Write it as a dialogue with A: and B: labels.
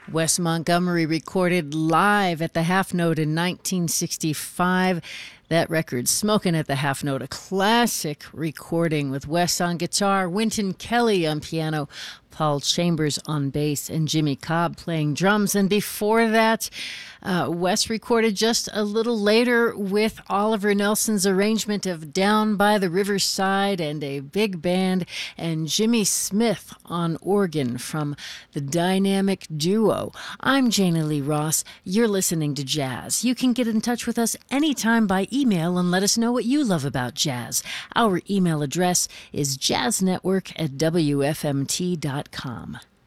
A: Wes Montgomery recorded live at the Half Note in 1965. That record, Smoking at the Half Note, a classic recording with Wes on guitar, Wynton Kelly on piano, Paul Chambers on bass, and Jimmy Cobb playing drums. And before that, Wes recorded just a little later with Oliver Nelson's arrangement of Down by the Riverside and a big band, and Jimmy Smith on organ from the dynamic duo. I'm Jana Lee Ross. You're listening to Jazz. You can get in touch with us anytime by email and let us know what you love about jazz. Our email address is jazznetwork@wfmt.com.